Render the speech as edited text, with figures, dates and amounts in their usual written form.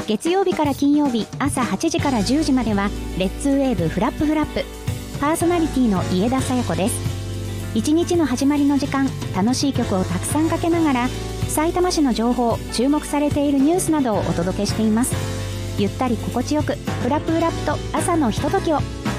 月曜日から金曜日朝8時から10時まではレッツウェーブフラップフラップ、パーソナリティの家田紗耶子です。一日の始まりの時間、楽しい曲をたくさんかけながら埼玉市の情報、注目されているニュースなどをお届けしています。ゆったり心地よくフラップフラップと朝のひとときを。